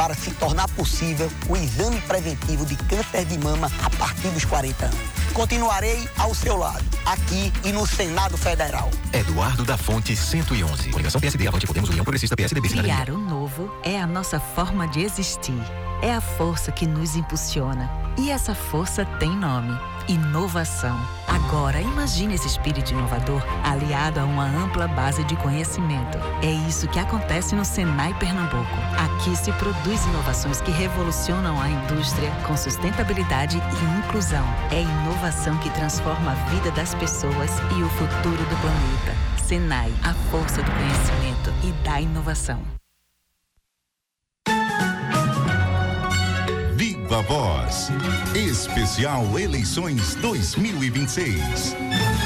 para se tornar possível o exame preventivo de câncer de mama a partir dos 40 anos. Continuarei ao seu lado, aqui e no Senado Federal. Eduardo da Fonte, 111. Coligação PSD, Avante, Podemos, União Progressista, PSDB, Cidadania. Criar o novo é a nossa forma de existir. É a força que nos impulsiona. E essa força tem nome: inovação. Agora, imagine esse espírito inovador aliado a uma ampla base de conhecimento. É isso que acontece no Senai Pernambuco. Aqui se produz inovações que revolucionam a indústria com sustentabilidade e inclusão. É inovação que transforma a vida das pessoas e o futuro do planeta. Senai, a força do conhecimento e da inovação. Viva Voz, especial Eleições 2026.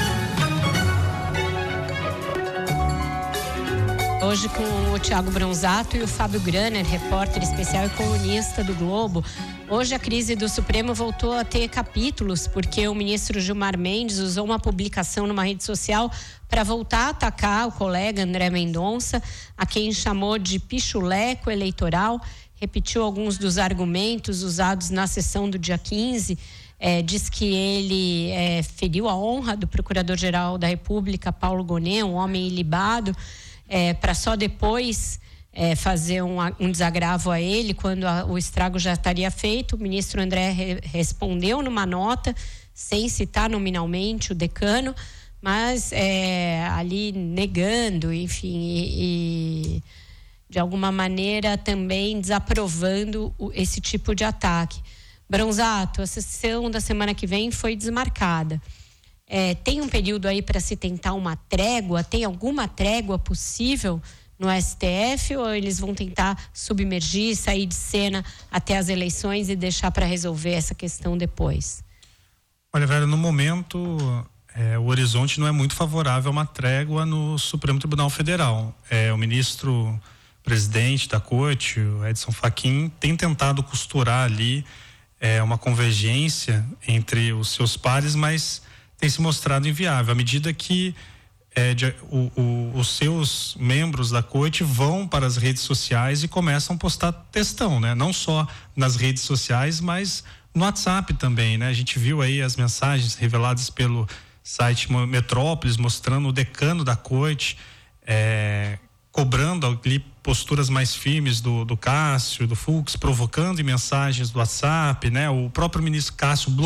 Hoje com o Thiago Bronzato e o Fábio Graner, repórter especial e colunista do Globo. Hoje a crise do Supremo voltou a ter capítulos, porque o ministro Gilmar Mendes usou uma publicação numa rede social para voltar a atacar o colega André Mendonça, a quem chamou de pichuleco eleitoral. Repetiu alguns dos argumentos usados na sessão do dia 15, diz que ele feriu a honra do Procurador-Geral da República, Paulo Gonet, um homem ilibado, para só depois fazer um desagravo a ele, quando o estrago já estaria feito. O ministro André respondeu numa nota, sem citar nominalmente o decano, mas ali negando, enfim, e de alguma maneira também desaprovando esse tipo de ataque. Bronzato, a sessão da semana que vem foi desmarcada. Tem um período aí para se tentar uma trégua? Tem alguma trégua possível no STF, ou eles vão tentar submergir, sair de cena até as eleições e deixar para resolver essa questão depois? Olha, Vera, no momento o horizonte não é muito favorável a uma trégua no Supremo Tribunal Federal. O ministro presidente da corte, o Edson Fachin, tem tentado costurar ali uma convergência entre os seus pares, mas tem se mostrado inviável. À medida que os seus membros da corte vão para as redes sociais e começam a postar textão, né? Não só nas redes sociais, mas no WhatsApp também, né? A gente viu aí as mensagens reveladas pelo site Metrópolis, mostrando o decano da corte cobrando ali posturas mais firmes do Cássio, do Fux, provocando em mensagens do WhatsApp, né? O próprio ministro Cássio